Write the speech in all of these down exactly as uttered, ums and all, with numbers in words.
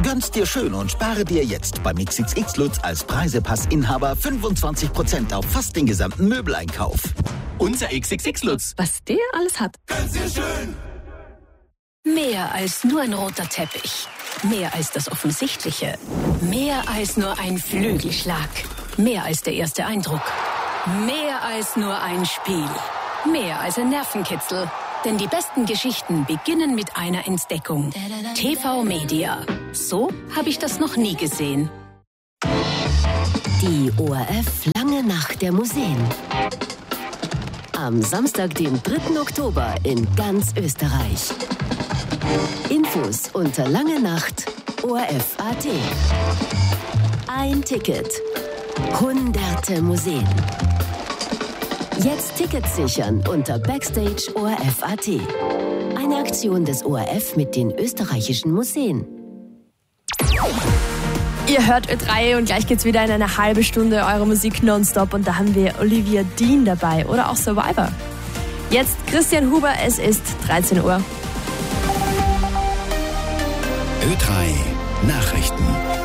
Gönn's dir schön und spare dir jetzt beim X X X Lutz als Preisepass-Inhaber fünfundzwanzig Prozent auf fast den gesamten Möbeleinkauf. Unser X X X Lutz. Was der alles hat. Gönn's dir schön. Mehr als nur ein roter Teppich. Mehr als das Offensichtliche. Mehr als nur ein Flügelschlag. Mehr als der erste Eindruck. Mehr als nur ein Spiel. Mehr als ein Nervenkitzel. Denn die besten Geschichten beginnen mit einer Entdeckung. T V Media. So habe ich das noch nie gesehen. Die O R F Lange Nacht der Museen. Am Samstag, den dritten Oktober in ganz Österreich. Infos unter langenacht O R F Punkt A T. Ein Ticket. Hunderte Museen. Jetzt Tickets sichern unter Backstage O R F Punkt A T. Eine Aktion des O R F mit den österreichischen Museen. Ihr hört Ö drei und gleich geht's wieder in eine halbe Stunde eure Musik nonstop und da haben wir Olivia Dean dabei oder auch Survivor. Jetzt Christian Huber, es ist dreizehn Uhr. Ö drei Nachrichten.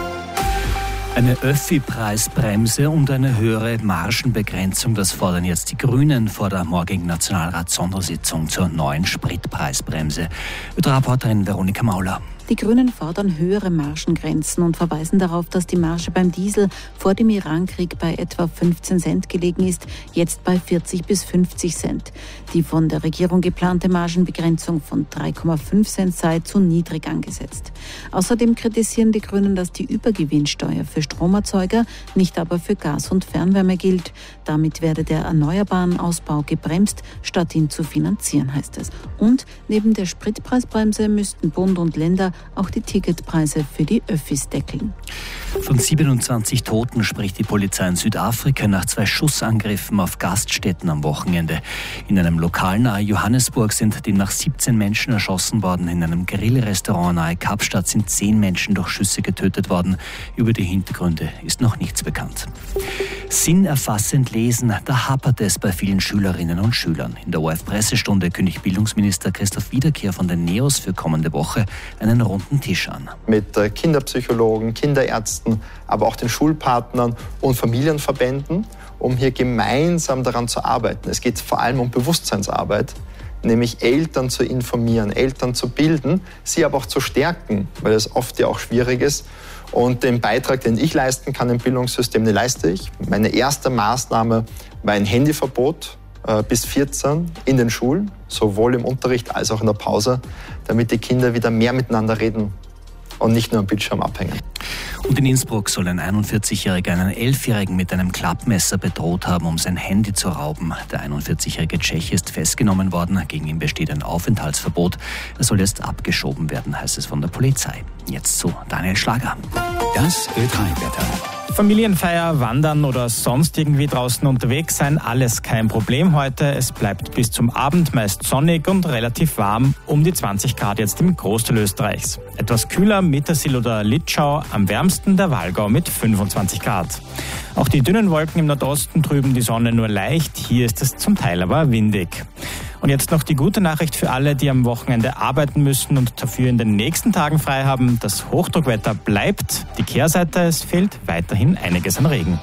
Eine Öffi-Preisbremse und eine höhere Margenbegrenzung, das fordern jetzt die Grünen vor der morgigen Nationalrats-Sondersitzung zur neuen Spritpreisbremse. Ö drei-Reporterin Veronika Mauler. Die Grünen fordern höhere Margengrenzen und verweisen darauf, dass die Marge beim Diesel vor dem Irankrieg bei etwa fünfzehn Cent gelegen ist, jetzt bei vierzig bis fünfzig Cent. Die von der Regierung geplante Margenbegrenzung von drei Komma fünf Cent sei zu niedrig angesetzt. Außerdem kritisieren die Grünen, dass die Übergewinnsteuer für Stromerzeuger, nicht aber für Gas und Fernwärme gilt. Damit werde der erneuerbaren Ausbau gebremst, statt ihn zu finanzieren, heißt es. Und neben der Spritpreisbremse müssten Bund und Länder auch die Ticketpreise für die Öffis deckeln. Von siebenundzwanzig Toten spricht die Polizei in Südafrika nach zwei Schussangriffen auf Gaststätten am Wochenende. In einem Lokal nahe Johannesburg sind demnach siebzehn Menschen erschossen worden. In einem Grillrestaurant nahe Kapstadt sind zehn Menschen durch Schüsse getötet worden. Über die Hintergründe ist noch nichts bekannt. Sinnerfassend lesen, da hapert es bei vielen Schülerinnen und Schülern. In der O R F-Pressestunde kündigt Bildungsminister Christoph Wiederkehr von den NEOS für kommende Woche einen runden Tisch an. Mit Kinderpsychologen, Kinderärzten, aber auch den Schulpartnern und Familienverbänden, um hier gemeinsam daran zu arbeiten. Es geht vor allem um Bewusstseinsarbeit, nämlich Eltern zu informieren, Eltern zu bilden, sie aber auch zu stärken, weil es oft ja auch schwierig ist. Und den Beitrag, den ich leisten kann im Bildungssystem, den leiste ich. Meine erste Maßnahme war ein Handyverbot äh, bis vierzehn in den Schulen, sowohl im Unterricht als auch in der Pause, damit die Kinder wieder mehr miteinander reden und nicht nur am Bildschirm abhängen. Und in Innsbruck soll ein einundvierzigjähriger einen Elfjährigen mit einem Klappmesser bedroht haben, um sein Handy zu rauben. Der einundvierzigjährige Tscheche ist festgenommen worden. Gegen ihn besteht ein Aufenthaltsverbot. Er soll jetzt abgeschoben werden, heißt es von der Polizei. Jetzt zu Daniel Schlager. Das Ö drei-Wetter. Familienfeier, Wandern oder sonst irgendwie draußen unterwegs sein, alles kein Problem heute. Es bleibt bis zum Abend meist sonnig und relativ warm, um die zwanzig Grad jetzt im Großteil Österreichs. Etwas kühler Mittersill oder Litschau, am wärmsten der Wallgau mit fünfundzwanzig Grad. Auch die dünnen Wolken im Nordosten trüben die Sonne nur leicht, hier ist es zum Teil aber windig. Und jetzt noch die gute Nachricht für alle, die am Wochenende arbeiten müssen und dafür in den nächsten Tagen frei haben. Das Hochdruckwetter bleibt. Die Kehrseite, es fehlt weiterhin einiges an Regen.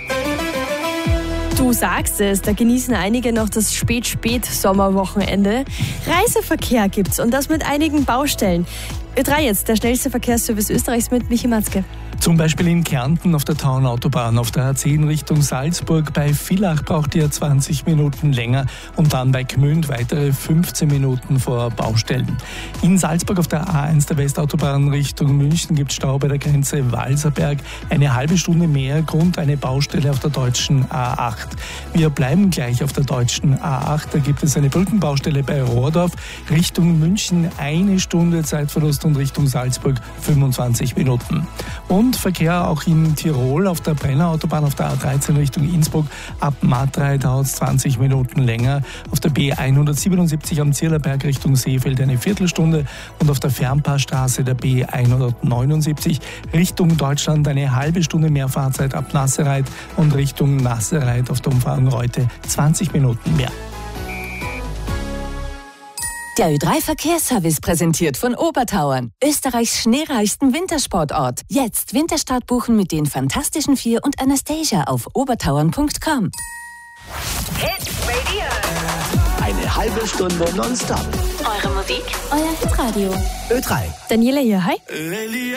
Du sagst es, da genießen einige noch das Spät-Spät-Sommerwochenende. Reiseverkehr gibt's und das mit einigen Baustellen. Ö drei jetzt, der schnellste Verkehrsservice Österreichs mit Michi Matzke. Zum Beispiel in Kärnten auf der Taunautobahn, auf der A zehn Richtung Salzburg. Bei Villach braucht ihr zwanzig Minuten länger und dann bei Gmünd weitere fünfzehn Minuten vor Baustellen. In Salzburg auf der A eins der Westautobahn Richtung München gibt es Stau bei der Grenze Walserberg. Eine halbe Stunde mehr Grund eine Baustelle auf der deutschen A acht. Wir bleiben gleich auf der deutschen A acht. Da gibt es eine Brückenbaustelle bei Rohrdorf. Richtung München eine Stunde Zeitverlust und Richtung Salzburg fünfundzwanzig Minuten. Und Verkehr auch in Tirol auf der Brennerautobahn auf der A dreizehn Richtung Innsbruck. Ab Matrei dauert es zwanzig Minuten länger. Auf der B hundertsiebenundsiebzig am Zierlerberg Richtung Seefeld eine Viertelstunde. Und auf der Fernpassstraße der B hundertneunundsiebzig Richtung Deutschland eine halbe Stunde mehr Fahrzeit ab Nassereit und Richtung Nassereit auf der Umfahrung Reute zwanzig Minuten mehr. Der Ö drei Verkehrsservice präsentiert von Obertauern, Österreichs schneereichsten Wintersportort. Jetzt Winterstart buchen mit den Fantastischen Vier und Anastasia auf obertauern punkt com. Hit Radio. Eine halbe Stunde nonstop. Eure Musik, euer Hitradio. Ö drei. Daniela hier, hi.